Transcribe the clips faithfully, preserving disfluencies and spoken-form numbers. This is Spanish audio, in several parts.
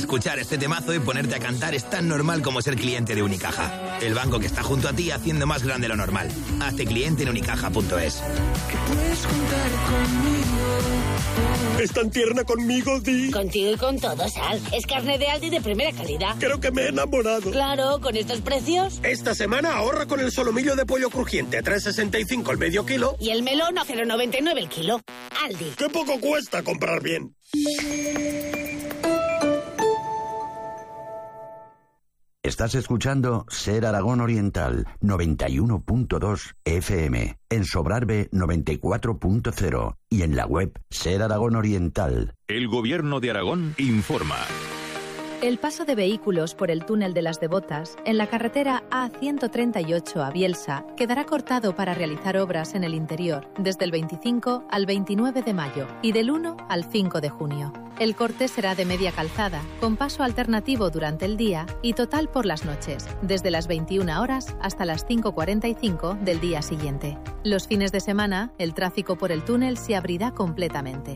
Escuchar este temazo y ponerte a cantar es tan normal como ser cliente de Unicaja. El banco que está junto a ti haciendo más grande lo normal. Hazte cliente en unicaja punto es. ¿Es tan tierna conmigo, Di? Contigo y con todo, Sal. Es carne de Aldi de primera calidad. Creo que me he enamorado. Claro, con estos precios. Esta semana ahorra con el solomillo de pollo crujiente a tres sesenta y cinco el medio kilo. Y el melón a cero noventa y nueve el kilo. Aldi. ¡Qué poco cuesta comprar bien! Estás escuchando Ser Aragón Oriental, noventa y uno punto dos F M, en Sobrarbe noventa y cuatro punto cero y en la web Ser Aragón Oriental. El Gobierno de Aragón informa. El paso de vehículos por el túnel de las Devotas en la carretera A ciento treinta y ocho a Bielsa quedará cortado para realizar obras en el interior desde el veinticinco al veintinueve de mayo y del uno al cinco de junio. El corte será de media calzada, con paso alternativo durante el día y total por las noches, desde las veintiuna horas hasta las cinco cuarenta y cinco del día siguiente. Los fines de semana, el tráfico por el túnel se abrirá completamente.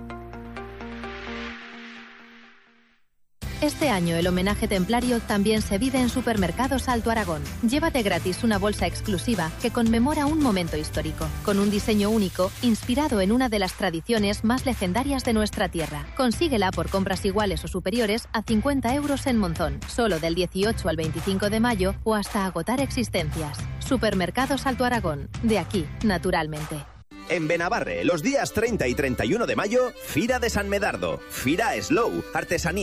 Este año el homenaje templario también se vive en Supermercados Alto Aragón. Llévate gratis una bolsa exclusiva que conmemora un momento histórico, con un diseño único inspirado en una de las tradiciones más legendarias de nuestra tierra. Consíguela por compras iguales o superiores a cincuenta euros en Monzón, solo del dieciocho al veinticinco de mayo o hasta agotar existencias. Supermercados Alto Aragón, de aquí, naturalmente. En Benabarre, los días treinta y treinta y uno de mayo, Fira de San Medardo, Fira Slow, artesanía